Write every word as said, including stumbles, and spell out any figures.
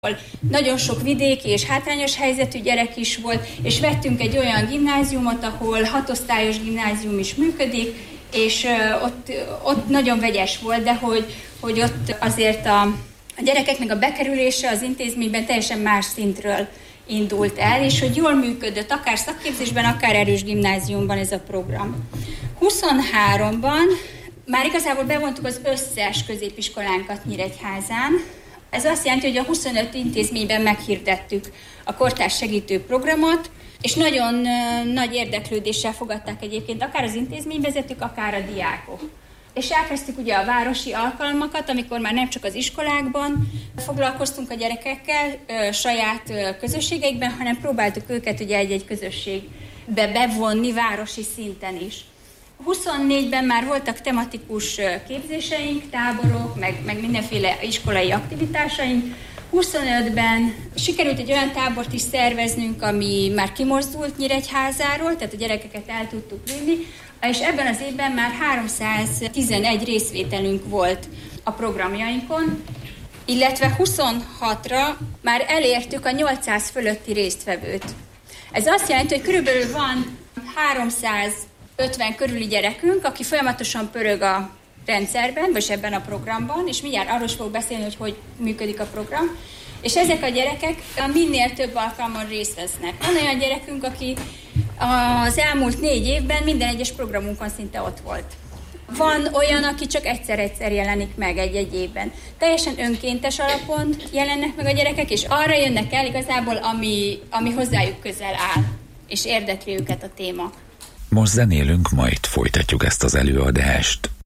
Nagyon sok vidéki és hátrányos helyzetű gyerek is volt, és vettünk egy olyan gimnáziumot, ahol hatosztályos gimnázium is működik, és ott, ott nagyon vegyes volt, de hogy, hogy ott azért a, a gyerekeknek a bekerülése az intézményben teljesen más szintről indult el, és hogy jól működött, akár szakképzésben, akár erős gimnáziumban ez a program. huszonháromban már igazából bevontuk az összes középiskolánkat Nyíregyházán. Ez azt jelenti, hogy a huszonöt intézményben meghirdettük a kortárs segítő programot, és nagyon uh, nagy érdeklődéssel fogadták egyébként akár az intézményvezetők, akár a diákok. És elkezdtük ugye a városi alkalmakat, amikor már nem csak az iskolákban foglalkoztunk a gyerekekkel uh, saját uh, közösségeikben, hanem próbáltuk őket ugye egy-egy közösségbe bevonni városi szinten is. huszonnégyben már voltak tematikus képzéseink, táborok, meg, meg mindenféle iskolai aktivitásaink. huszonötben sikerült egy olyan tábort is szerveznünk, ami már kimozdult Nyíregyházáról, tehát a gyerekeket el tudtuk vinni, és ebben az évben már háromszáztizenegy részvételünk volt a programjainkon, illetve huszonhatra már elértük a nyolcszáz fölötti résztvevőt. Ez azt jelenti, hogy körülbelül van háromszázötven körüli gyerekünk, aki folyamatosan pörög a rendszerben, vagy ebben a programban, és mindjárt arról is fogok beszélni, hogy hogy működik a program, és ezek a gyerekek minél több alkalmon részt vesznek. Van olyan gyerekünk, aki az elmúlt négy évben minden egyes programunkon szinte ott volt. Van olyan, aki csak egyszer-egyszer jelenik meg egy-egy évben. Teljesen önkéntes alapon jelennek meg a gyerekek, és arra jönnek el igazából, ami, ami hozzájuk közel áll, és érdekli őket a téma. Most zenélünk, majd folytatjuk ezt az előadást.